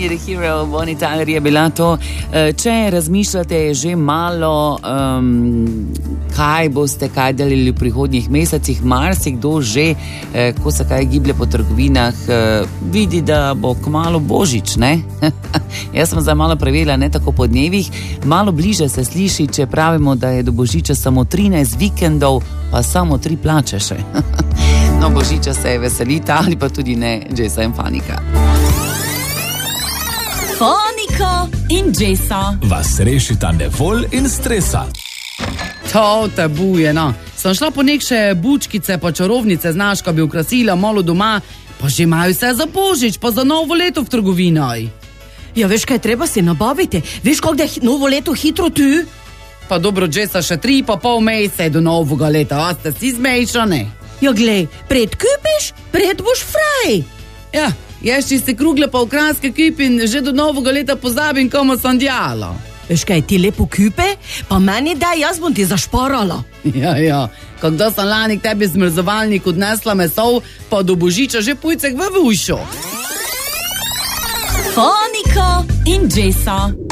Need a Hero, Bonnie Tyler je bila to. Če razmišljate že malo, kaj boste kaj delili v prihodnjih mesecih, marsikdo že, ko se kaj giblje po trgovinah, vidi, da bo kmalu Božič, ne? Jaz sem zdaj malo preverila, ne tako po dnevih, malo bliže se sliši, če pravimo, da je do Božiča samo 13 vikendov, pa samo 3 plače še. No, Božiča se je veselita, ali pa tudi ne, Jessa in Fanika. Fanika in Jessa vas rešita nevolj in stresa. To te buje, no. Sem šla po nekše bučkice pa čarovnice, znaš, ko bi ukrasila malo doma, pa že imajo vse za Božič, pa za novo leto v trgovinaj. Ja, veš kaj, treba si nabaviti. Veš, kako je novo leto hitro tu? Pa dobro, Jessa, še 3,5 meseca do novega leta, a ste si zmešane? Ja, glej, pred kupiš, pred boš fraj. Ja, jaz čisti krugle pa ukranske kupim, že do novega leta pozabim, komu sem djala. Veš kaj, ti lepo kupe, pa meni daj, jaz bom ti zašparala. Ja, kako sem lani k tebi zmrzovalnik odnesla mesov, pa do Božiča že pujcek v ušo. Fanika in Jessa.